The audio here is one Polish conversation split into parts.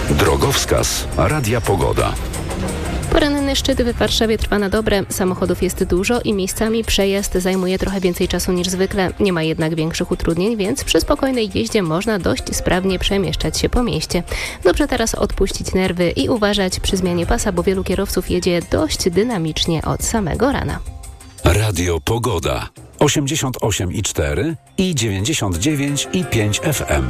Drogowskaz Radia Pogoda. Poranny szczyt w Warszawie trwa na dobre. Samochodów jest dużo i miejscami przejazd zajmuje trochę więcej czasu niż zwykle. Nie ma jednak większych utrudnień, więc przy spokojnej jeździe można dość sprawnie przemieszczać się po mieście. Dobrze teraz odpuścić nerwy i uważać przy zmianie pasa, bo wielu kierowców jedzie dość dynamicznie od samego rana. Radio Pogoda 88,4 i 99,5 FM.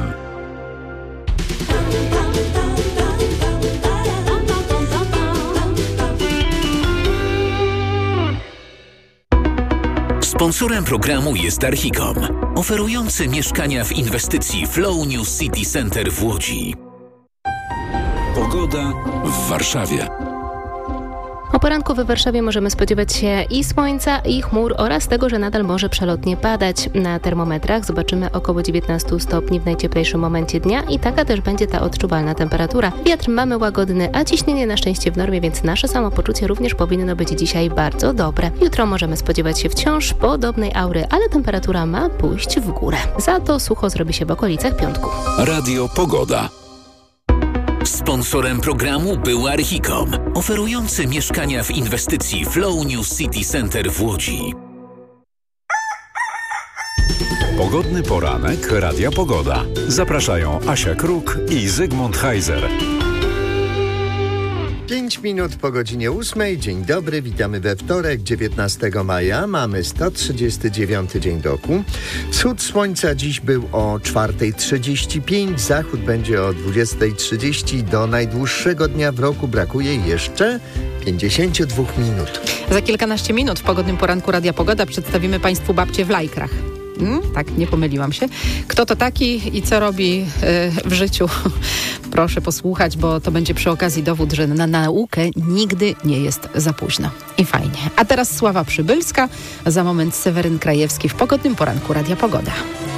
Sponsorem programu jest Archicom, oferujący mieszkania w inwestycji Flow New City Center w Łodzi. Pogoda w Warszawie. O poranku we Warszawie możemy spodziewać się i słońca, i chmur oraz tego, że nadal może przelotnie padać. Na termometrach zobaczymy około 19 stopni w najcieplejszym momencie dnia i taka też będzie ta odczuwalna temperatura. Wiatr mamy łagodny, a ciśnienie na szczęście w normie, więc nasze samopoczucie również powinno być dzisiaj bardzo dobre. Jutro możemy spodziewać się wciąż podobnej aury, ale temperatura ma pójść w górę. Za to sucho zrobi się w okolicach piątku. Radio Pogoda. Sponsorem programu był Archicom, oferujący mieszkania w inwestycji Flow New City Center w Łodzi. Pogodny poranek Radia Pogoda. Zapraszają Asia Kruk i Zygmunt Heiser. 5 minut po godzinie 8. Dzień dobry, witamy we wtorek, 19 maja. Mamy 139 dzień roku. Wschód słońca dziś był o 4:35, zachód będzie o 20:30. Do najdłuższego dnia w roku brakuje jeszcze 52 minut. Za kilkanaście minut w pogodnym poranku Radia Pogoda przedstawimy Państwu babcię w lajkrach. Tak, nie pomyliłam się. Kto to taki i co robi w życiu? Proszę posłuchać, bo to będzie przy okazji dowód, że na naukę nigdy nie jest za późno. I fajnie. A teraz Sława Przybylska, za moment Seweryn Krajewski w pogodnym poranku Radia Pogoda.